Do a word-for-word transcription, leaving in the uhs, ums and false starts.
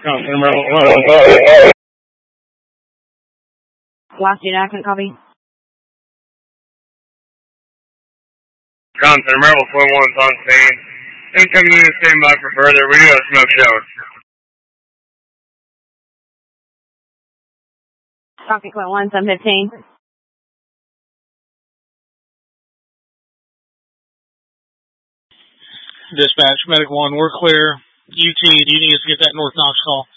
Johnson, Rebel. Last unit, I couldn't copy. Johnson, Rebel twenty-one's on scene. Incoming unit stand by for further. We do have smoke showing. Copy, Quint one, seven fifteen. Dispatch, Medic one, we're clear. U T, do you need us to get that North Knox call?